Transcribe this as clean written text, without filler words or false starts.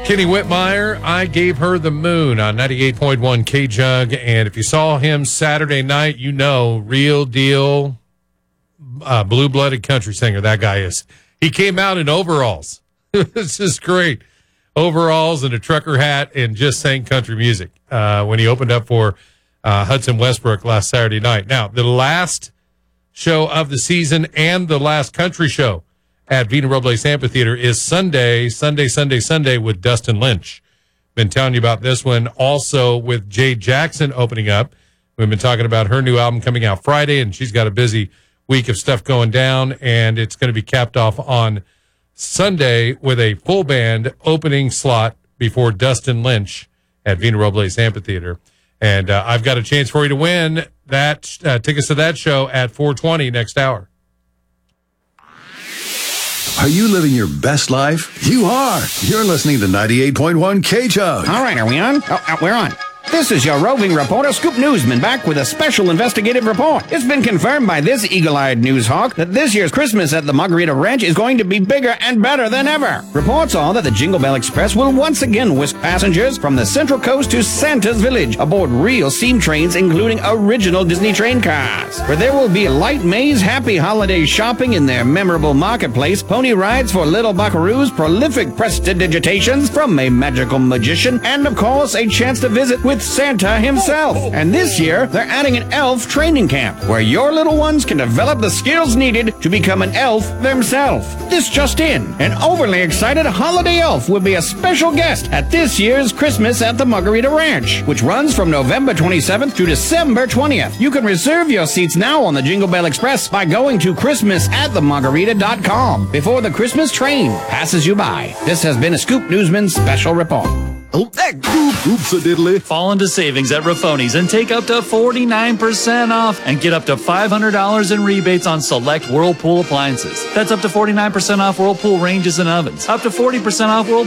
Kenny Whitmire, I Gave Her the Moon on 98.1 K-Jug. And if you saw him Saturday night, you know, real deal blue-blooded country singer that guy is. He came out in overalls. This is great. Overalls and a trucker hat and just sang country music when he opened up for Hudson Westbrook last Saturday night. Now, the last show of the season and the last country show at Vina Robles Amphitheater is Sunday with Dustin Lynch. Been telling you about this one. Also with Jay Jackson opening up. We've been talking about her new album coming out Friday, and she's got a busy week of stuff going down, and it's going to be capped off on Sunday with a full band opening slot before Dustin Lynch at Vina Robles Amphitheater. And I've got a chance for you to win that tickets to that show at 4:20 next hour. Are you living your best life? You are. You're listening to 98.1 K-Jug. All right, are we on? We're on. This is your roving reporter, Scoop Newsman, back with a special investigative report. It's been confirmed by this eagle-eyed news hawk that this year's Christmas at the Margarita Ranch is going to be bigger and better than ever. Reports are that the Jingle Bell Express will once again whisk passengers from the Central Coast to Santa's Village aboard real steam trains, including original Disney train cars, where there will be light maze, happy holiday shopping in their memorable marketplace, pony rides for little buckaroos, prolific prestidigitations from a magical magician, and, of course, a chance to visit with Santa himself. And this year, they're adding an elf training camp where your little ones can develop the skills needed to become an elf themselves. This just in, an overly excited holiday elf will be a special guest at this year's Christmas at the Margarita Ranch, which runs from November 27th to December 20th. You can reserve your seats now on the Jingle Bell Express by going to christmasatthemargarita.com before the Christmas train passes you by. This has been a Scoop Newsman special report. Oops-a-diddly. Fall into savings at Raffoni's and take up to 49% off and get up to $500 in rebates on select Whirlpool appliances. That's up to 49% off Whirlpool ranges and ovens, up to 40% off Whirlpool